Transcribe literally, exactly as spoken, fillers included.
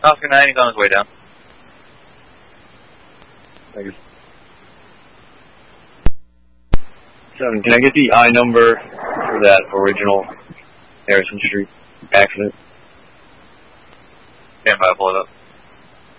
Oscar nine, he's on his way down. Thank you. Seven, can I get the I number for that original Harrison Street accident? Stand by, I'll pull it up.